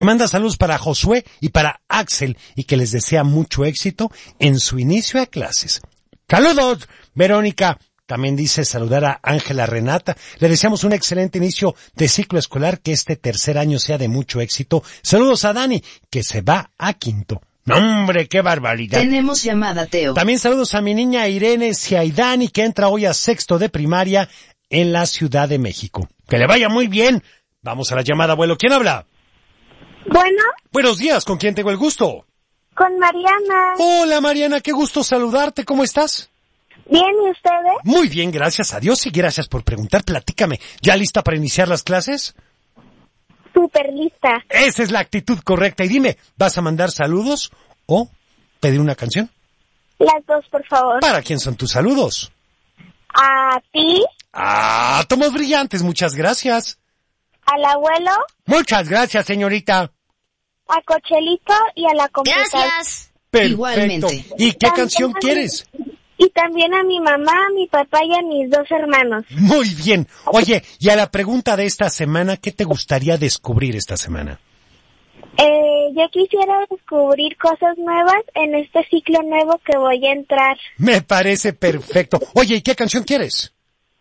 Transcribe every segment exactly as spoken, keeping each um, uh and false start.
Manda saludos para Josué y para Axel y que les desea mucho éxito en su inicio a clases. ¡Saludos, Verónica! También dice saludar a Ángela Renata. Le deseamos un excelente inicio de ciclo escolar, que este tercer año sea de mucho éxito. Saludos a Dani, que se va a quinto. ¡No, hombre, qué barbaridad! Tenemos llamada, Teo. También saludos a mi niña Irene Ciaidani, que entra hoy a sexto de primaria en la Ciudad de México. ¡Que le vaya muy bien! Vamos a la llamada, abuelo. ¿Quién habla? Bueno. Buenos días, ¿con quién tengo el gusto? Con Mariana. Hola, Mariana, qué gusto saludarte. ¿Cómo estás? Bien, ¿y ustedes? Muy bien, gracias a Dios y gracias por preguntar. Platícame, ¿ya lista para iniciar las clases? Súper lista. Esa es la actitud correcta. Y dime, ¿vas a mandar saludos o pedir una canción? Las dos, por favor. ¿Para quién son tus saludos? A ti. Ah, átomos brillantes, muchas gracias. Al abuelo. Muchas gracias, señorita. A Cochelito y a la computadora. Gracias. Perfecto. Igualmente. ¿Y qué canción quieres? Y también a mi mamá, a mi papá y a mis dos hermanos. Muy bien. Oye, y a la pregunta de esta semana, ¿qué te gustaría descubrir esta semana? Eh, yo quisiera descubrir cosas nuevas en este ciclo nuevo que voy a entrar. Me parece perfecto. Oye, ¿y qué canción quieres?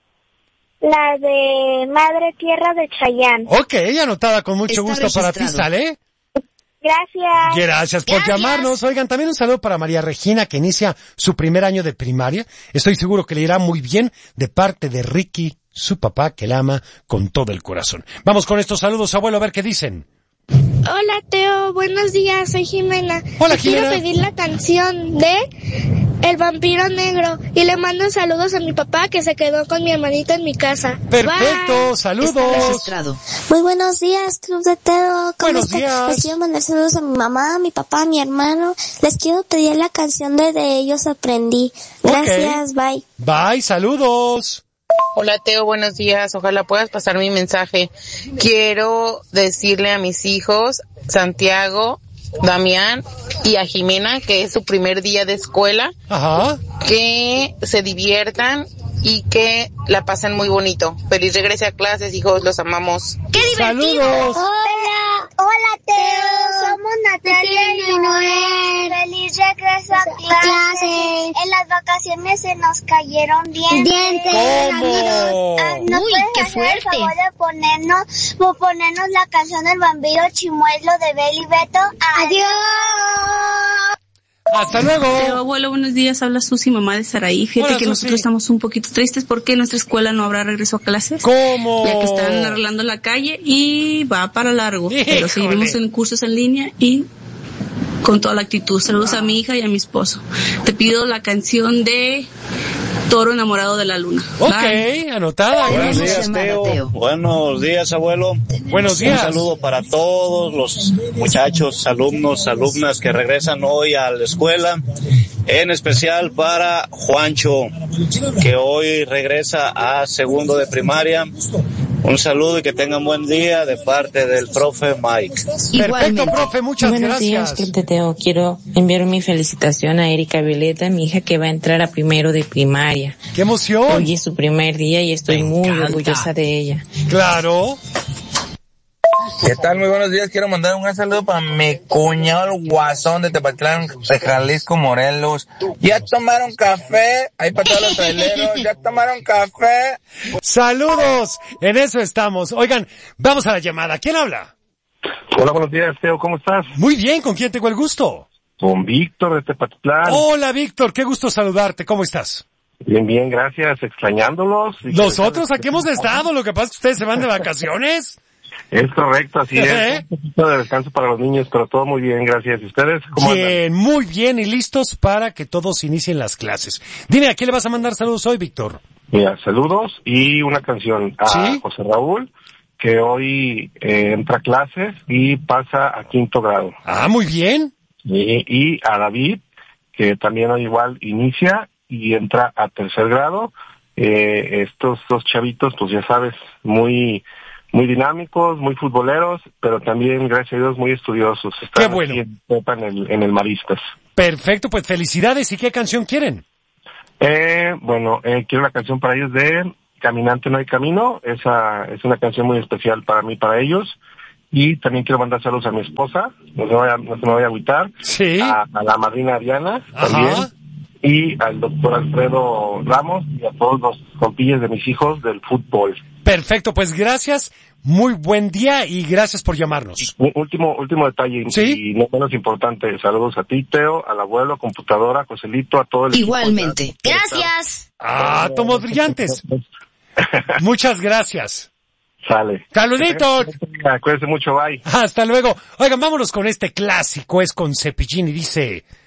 La de Madre Tierra de Chayanne. Ok, anotada con mucho Está gusto para ti, registrado. ¿sale? Gracias. Gracias por Gracias. llamarnos. Oigan, también un saludo para María Regina, que inicia su primer año de primaria. Estoy seguro que le irá muy bien, de parte de Ricky, su papá, que la ama con todo el corazón. Vamos con estos saludos, abuelo, a ver qué dicen. Hola, Teo. Buenos días. Soy Jimena. Hola, Te quiero Jimena. pedir la canción de El Vampiro Negro. Y le mando saludos a mi papá, que se quedó con mi hermanito en mi casa. Perfecto, Bye. Está saludos. registrado. Muy buenos días, Club de Teo. ¿Cómo Buenos están? días. Les quiero mandar saludos a mi mamá, a mi papá, a mi hermano. Les quiero pedir la canción de De Ellos Aprendí. Gracias, bye. Bye, saludos. Hola Teo, buenos días. Ojalá puedas pasar mi mensaje. Quiero decirle a mis hijos, Santiago, Damián y a Jimena, que es su primer día de escuela, Ajá. que se diviertan y que la pasen muy bonito. Feliz regrese a clases, hijos, los amamos. ¡Qué divertido! Saludos. Hola, hola Teo, somos Natalia y Noel. Feliz regreso a clase. En las vacaciones se nos cayeron dientes. ¿Cómo? Ah, ¿nos Uy, puedes qué hacer fuerte. el favor de ponernos, por ponernos la canción del vampiro Chimuelo de Beli Beto? Adiós. Hasta luego. Pero abuelo, buenos días, habla Susi, mamá de Saraí. Fíjate Hola, que Susi. nosotros estamos un poquito tristes porque en nuestra escuela no habrá regreso a clases. ¿Cómo? Ya que están arreglando la calle y va para largo. Pero Híjole. seguimos en cursos en línea y con toda la actitud. Saludos a mi hija y a mi esposo. Te pido la canción de Toro enamorado de la luna. Ok, Bye. anotada. Buenos Gracias. días, Teo. Teo. Buenos días, abuelo. Buenos días. Un saludo para todos los muchachos, alumnos, alumnas que regresan hoy a la escuela. En especial para Juancho, que hoy regresa a segundo de primaria. Un saludo y que tengan buen día de parte del profe Mike. Perfecto, Igualmente. profe, muchas Buenos días, gracias. Club de Teo. Quiero enviar mi felicitación a Erika Violeta, mi hija que va a entrar a primero de primaria. ¡Qué emoción! Hoy es su primer día y estoy Me muy encanta. orgullosa de ella. Claro. ¿Qué tal? Muy buenos días. Quiero mandar un gran saludo para mi cuñado el Guasón de Tepatlán, de Jalisco, Morelos. ¿Ya tomaron café? Ahí para todos los traileros. ¿Ya tomaron café? Saludos. En eso estamos. Oigan, vamos a la llamada. ¿Quién habla? Hola, buenos días, Teo. ¿Cómo estás? Muy bien, ¿con quién tengo el gusto? Con Víctor de Tepatitlán. Hola, Víctor, qué gusto saludarte. ¿Cómo estás? Bien, bien, gracias. Extrañándolos. Y Nosotros aquí hemos estado, lo que pasa es que ustedes se van de vacaciones. Es correcto, así ¿Eh? es. Un poquito de descanso para los niños, pero todo muy bien, gracias. ¿Y ustedes cómo andan? Bien, muy bien y listos para que todos inicien las clases. Dime, ¿a quién le vas a mandar saludos hoy, Víctor? Mira, saludos y una canción a ¿Sí? José Raúl, que hoy eh, entra a clases y pasa a quinto grado. Ah, muy bien. Y, y a David, que también hoy igual inicia y entra a tercer grado. Eh, estos dos chavitos, pues ya sabes, muy muy dinámicos, muy futboleros, pero también, gracias a Dios, muy estudiosos. Están Qué bueno. aquí en, Tepa, en el, en el Maristas. Perfecto, pues felicidades. ¿Y qué canción quieren? Eh, bueno, eh, quiero la canción para ellos de Caminante no hay camino. Esa es una canción muy especial para mí, para ellos. Y también quiero mandar saludos a mi esposa, no se me vaya, no se me vaya a agüitar. Sí. A, a la madrina Diana, también. Ajá. Y al doctor Alfredo Ramos y a todos los compillas de mis hijos del fútbol. Perfecto, pues gracias, muy buen día y gracias por llamarnos. Un último, último detalle, ¿Sí? y no menos importante, saludos a ti, Teo, al abuelo, computadora, Joselito, a todo el Igualmente. equipo. Gracias. Ah, tomos brillantes. Muchas gracias. Sale. Saluditos. Cuídense mucho, bye. Hasta luego. Oigan, vámonos con este clásico, es con Cepillín y dice...